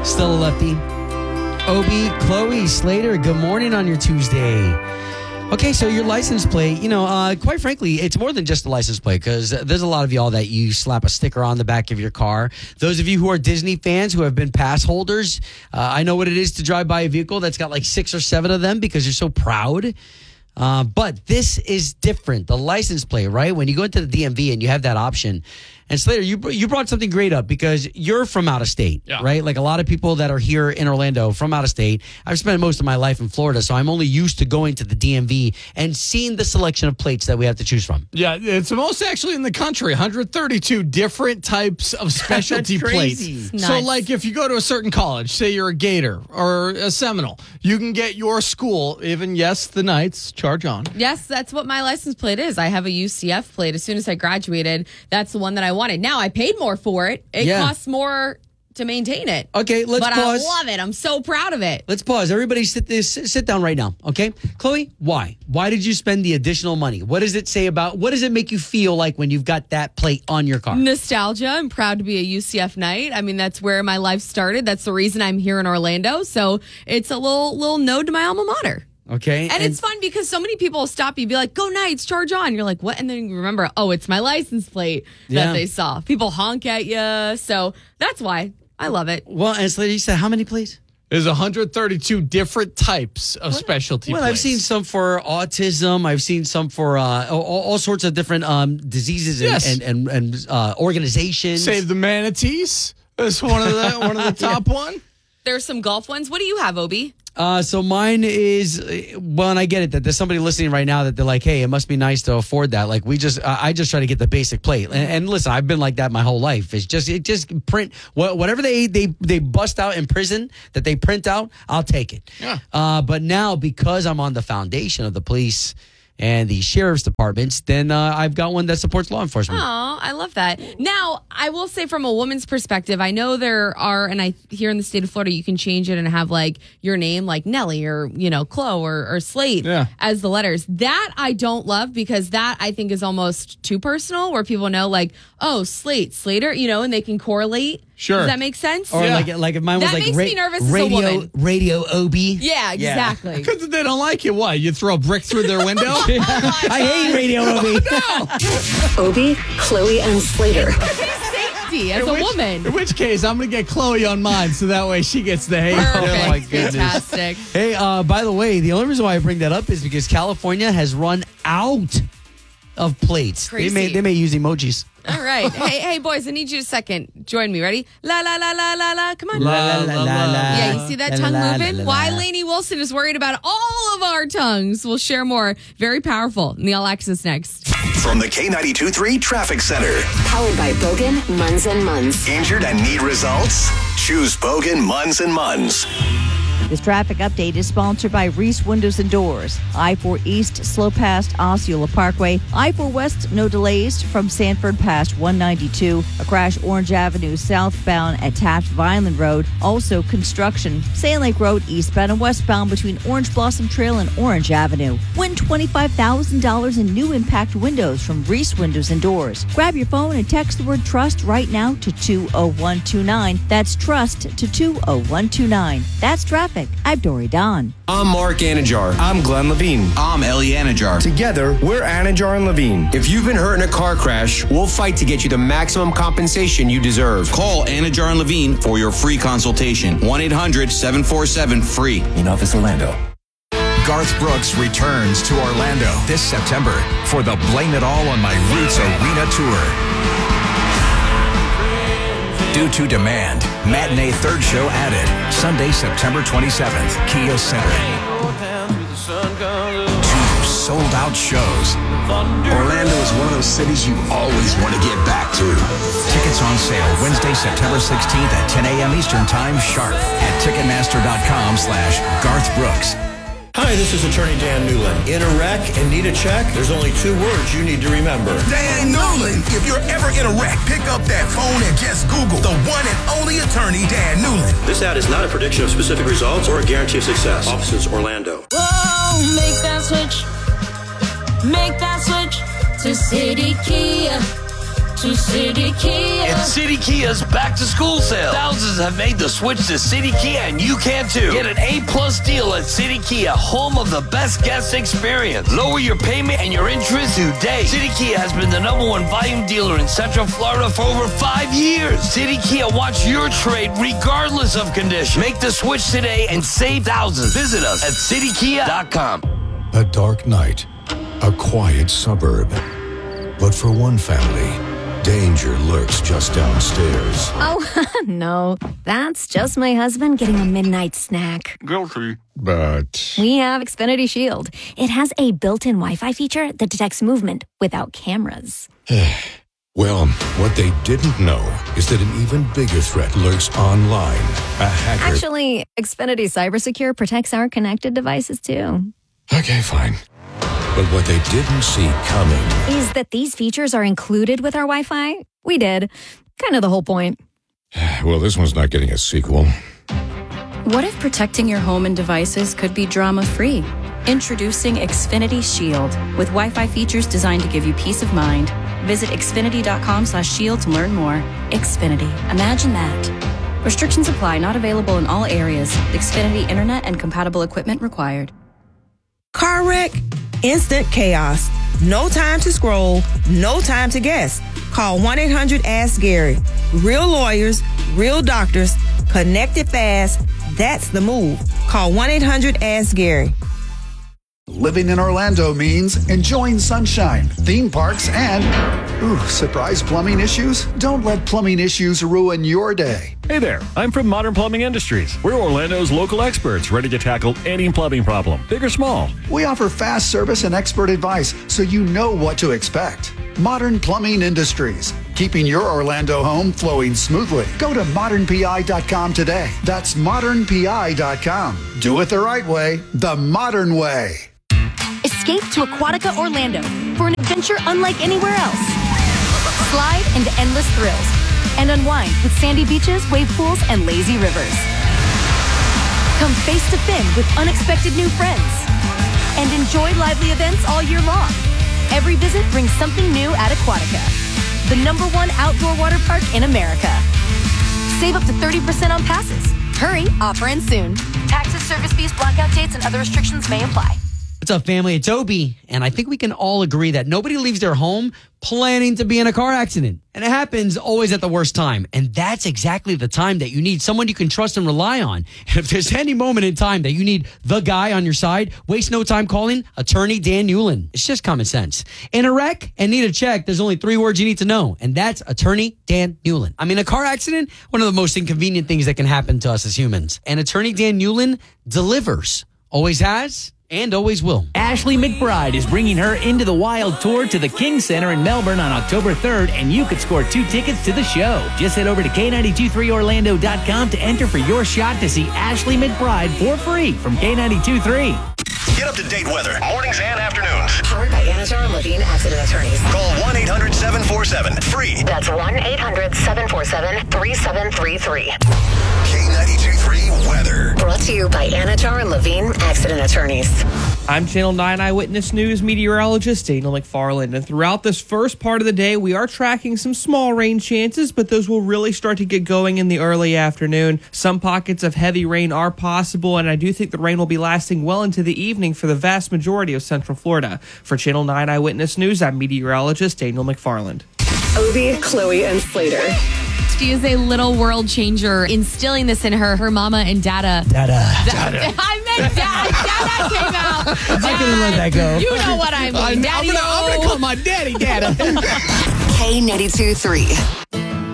Still a lefty. Obi, Chloe, Slater, good morning on your Tuesday. Okay, so your license plate, quite frankly, it's more than just a license plate because there's a lot of y'all that you slap a sticker on the back of your car. Those of you who are Disney fans who have been pass holders, I know what it is to drive by a vehicle that's got like 6 or 7 of them because you're so proud. But this is different. The license plate, right? When you go into the DMV and you have that option. And Slater, you brought something great up because you're from out of state, right? Like a lot of people that are here in Orlando from out of state. I've spent most of my life in Florida, so I'm only used to going to the DMV and seeing the selection of plates that we have to choose from. Yeah, it's the most actually in the country. 132 different types of specialty plates. Nice. So like if you go to a certain college, say you're a Gator or a Seminole, you can get your school, even, yes, the Knights, charge on. Yes, that's what my license plate is. I have a UCF plate. As soon as I graduated, that's the one that I wanted. Now I paid more for it. It costs more to maintain it. Okay, let's pause. I love it. I'm so proud of it. Let's pause. Everybody sit down right now, okay? Chloe, why? Why did you spend the additional money? What does it say about, what does it make you feel like when you've got that plate on your car? Nostalgia. I'm proud to be a UCF Knight. I mean, that's where my life started. That's the reason I'm here in Orlando. So it's a little node to my alma mater. Okay. And it's fun because so many people will stop you and be like, go Knights, charge on. You're like, what? And then you remember, it's my license plate that they saw. People honk at you. So that's why I love it. Well, and Slater, you said how many plates? There's 132 different types of specialty plates. Well, I've seen some for autism. I've seen some for all sorts of different diseases and organizations. Save the Manatees is one of the top one. There's some golf ones. What do you have, Obi? So mine is, well, and I get it that there's somebody listening right now that they're like, hey, it must be nice to afford that. Like I just try to get the basic plate. And listen, I've been like that my whole life. It just print whatever they bust out in prison that they print out, I'll take it. Yeah. But now because I'm on the foundation of the police and the sheriff's departments, then I've got one that supports law enforcement. Oh, I love that. Now, I will say from a woman's perspective, I know there are, and here in the state of Florida, you can change it and have like your name, like Nelly or, Chloe or Slate as the letters. That I don't love because that I think is almost too personal where people know like, oh, Slate, Slater, and they can correlate. Sure. Does that make sense? Or like if mine was that like makes me nervous as a woman. Radio Obi. Yeah, exactly. Because they don't like you. What? You throw a brick through their window? I hate Radio Obi. Obi, Chloe, and Slater. Safety as a woman. In which case, I'm going to get Chloe on mine so that way she gets the hate. Perfect. Oh my goodness. Fantastic. Hey, by the way, the only reason why I bring that up is because California has run out of plates. Crazy. They may use emojis. All right. Hey, boys, I need you a second. Join me. Ready? La, la, la, la, la, la. Come on. La, la, la, la, la. Yeah, you see that La, tongue la, la, moving? la, la. Why Lainey Wilson is worried about all of our tongues. We'll share more. Very powerful in the All Access next. From the K92.3 Traffic Center. Powered by Bogan, Munz & Munz. Injured and need results? Choose Bogan, Munz & Munz. This traffic update is sponsored by Reese Windows and Doors. I-4 East, slow past Osceola Parkway. I-4 West, no delays from Sanford past 192. A crash Orange Avenue southbound at Taft Vineland Road. Also construction. Sand Lake Road eastbound and westbound between Orange Blossom Trail and Orange Avenue. Win $25,000 in new impact windows from Reese Windows and Doors. Grab your phone and text the word TRUST right now to 20129. That's TRUST to 20129. That's traffic. I'm Dory Don. I'm Mark Anajar. I'm Glenn Levine. I'm Ellie Anajar. Together, we're Anajar and Levine. If you've been hurt in a car crash, we'll fight to get you the maximum compensation you deserve. Call Anajar and Levine for your free consultation. 1-800-747-FREE. In office, Orlando. Garth Brooks returns to Orlando this September for the Blame It All on My Roots Arena Tour. Due to demand, matinee third show added. Sunday, September 27th, Kia Center. 2 sold-out shows. Orlando is one of those cities you always want to get back to. Tickets on sale Wednesday, September 16th at 10 a.m. Eastern Time sharp at Ticketmaster.com/Garth Brooks. Hi, this is attorney Dan Newland. In a wreck and need a check, there's only 2 words you need to remember. Dan Newland. If you're ever in a wreck, pick up that phone and just Google the one and only attorney, Dan Newland. This ad is not a prediction of specific results or a guarantee of success. Offices, Orlando. Whoa, make that switch. Make that switch to City Kia. to City Kia. It's City Kia's back to school sale. Thousands have made the switch to City Kia, and you can too. Get an A+ deal at City Kia, home of the best guest experience. Lower your payment and your interest today. City Kia has been the #1 volume dealer in Central Florida for over 5 years. City Kia wants your trade regardless of condition. Make the switch today and save thousands. Visit us at citykia.com. A dark night, a quiet suburb. But for one family, danger lurks just downstairs. Oh, no. That's just my husband getting a midnight snack. Guilty. But We have Xfinity Shield. It has a built-in Wi-Fi feature that detects movement without cameras. well, what they didn't know is that an even bigger threat lurks online. A hacker. Actually, Xfinity CyberSecure protects our connected devices, too. Okay, fine. But what they didn't see coming Is that these features are included with our Wi-Fi? We did. Kind of the whole point. Well, this one's not getting a sequel. What if protecting your home and devices could be drama-free? Introducing Xfinity Shield with Wi-Fi features designed to give you peace of mind. Visit xfinity.com/shield to learn more. Xfinity. Imagine that. Restrictions apply. Not available in all areas. Xfinity Internet and compatible equipment required. Car wreck? Instant chaos. No time to scroll. No time to guess. Call 1-800-ASK-GARY. Real lawyers, real doctors, connected fast. That's the move. Call 1-800-ASK-GARY. Living in Orlando means enjoying sunshine, theme parks, and, surprise plumbing issues? Don't let plumbing issues ruin your day. Hey there, I'm from Modern Plumbing Industries. We're Orlando's local experts ready to tackle any plumbing problem, big or small. We offer fast service and expert advice so you know what to expect. Modern Plumbing Industries, keeping your Orlando home flowing smoothly. Go to modernpi.com today. That's modernpi.com. Do it the right way, the modern way. Escape to Aquatica Orlando for an adventure unlike anywhere else. Slide into endless thrills and unwind with sandy beaches, wave pools, and lazy rivers. Come face to fin with unexpected new friends and enjoy lively events all year long. Every visit brings something new at Aquatica, the #1 outdoor water park in America. Save up to 30% on passes. Hurry, offer ends soon. Taxes, service fees, blackout dates, and other restrictions may apply. What's up, family? It's Obi, and I think we can all agree that nobody leaves their home planning to be in a car accident. And it happens always at the worst time. And that's exactly the time that you need someone you can trust and rely on. And if there's any moment in time that you need the guy on your side, waste no time calling Attorney Dan Newlin. It's just common sense. In a wreck and need a check, there's only 3 words you need to know, and that's Attorney Dan Newlin. I mean, a car accident, one of the most inconvenient things that can happen to us as humans. And Attorney Dan Newlin delivers. Always has. And always will. Ashley McBryde is bringing her Into the Wild tour to the King Center in Melbourne on October 3rd, and you could score 2 tickets to the show. Just head over to K923Orlando.com to enter for your shot to see Ashley McBryde for free from K92.3. Get up-to-date weather, mornings and afternoons. Powered by Anajar and Levine Accident Attorneys. Call 1-800-747-FREE. That's 1-800-747-3733. K92.3 weather. Brought to you by Anajar and Levine Accident Attorneys. I'm Channel 9 Eyewitness News meteorologist Daniel McFarland, and throughout this first part of the day, we are tracking some small rain chances, but those will really start to get going in the early afternoon. Some pockets of heavy rain are possible, and I do think the rain will be lasting well into the evening for the vast majority of Central Florida. For Channel 9 Eyewitness News, I'm meteorologist Daniel McFarland. Obi, Chloe, and Slater. She is a little world changer, instilling this in her mama and dada. Dada. I meant dad. Dada came out. I couldn't let that go. You know what I mean. I'm gonna call my daddy dada. K92.3.